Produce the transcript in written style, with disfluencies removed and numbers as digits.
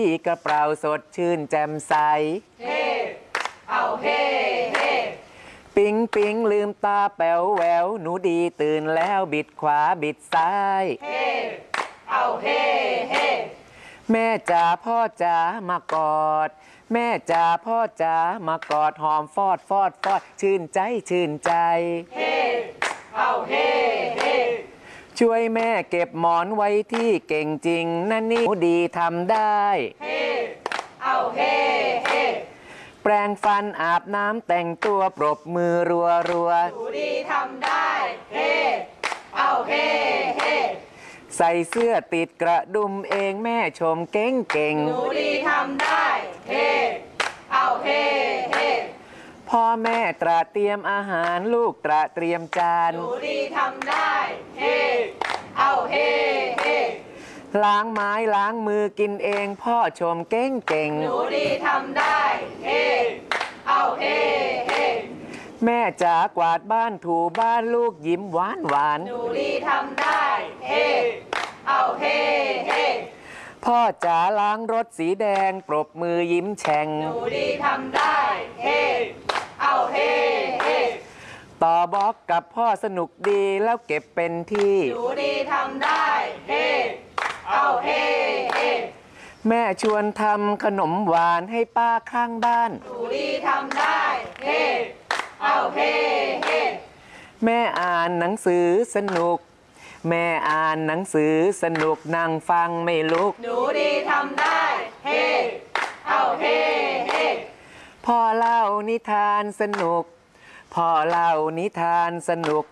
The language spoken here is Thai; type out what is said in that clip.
ที่กระเป๋าสดชื่นแจ่มใสเฮ่เอาเฮ่เฮ่ปิ๊งปิ๊งลืมตาแป๋วแววหนูดีตื่นแล้วบิดขวาบิดซ้ายเฮ่เอาเฮ่เฮ่แม่จ๋าพ่อจ๋ามากอดแม่จ๋าพ่อจ๋ามากอดหอมฟอดฟอดฟอดชื่นใจชื่นใจเฮ่เอาเฮ่เฮ่ช่วยแม่เก็บหมอนไว้ที่เก่งจริงนั่นนี่หนูดีทำได้เฮ่เอาเฮ่เฮ่แปรงฟันอาบน้ำแต่งตัวปรบมือรัวรัวหนูดีทำได้เฮ่เอาเฮ่เฮ่ใส่เสื้อติดกระดุมเองแม่ชมเก่งเก่งหนูดีทำได้เฮ่เอาเฮ่เฮ่พ่อแม่ตระเตรียมอาหารลูกตระเตรียมจานหนูดีทำได้เฮ่เอาเฮ่เฮ่ล้างไม้ล้างมือกินเองพ่อชมเก่งเก่งหนูดีทำได้เฮ่เอาเฮ่เฮ่แม่จ๋ากวาดบ้านถูบ้านลูกยิ้มหวานหวานหนูดีทำได้เฮ่เอาเฮ่เฮ่พ่อจ๋าล้างรถสีแดงปรบมือยิ้มแฉ่งหนูดีทำได้เฮ่เอาเฮ่เฮ่ต่อบล็อกกับพ่อสนุกดีแล้วเก็บเป็นที่หนูดีทำได้เฮ่เอาเฮ่เฮ่แม่ชวนทำขนมหวานให้ป้าข้างบ้านหนูดีทำได้เฮ่เอาเฮ่เฮ่แม่อ่านหนังสือสนุกแม่อ่านหนังสือสนุกนั่งฟังไม่ลุกหนูดีทำได้เฮ่เอาเฮ่เฮ่พ่อเล่านิทานสนุกพ่อเล่านิทานสนุก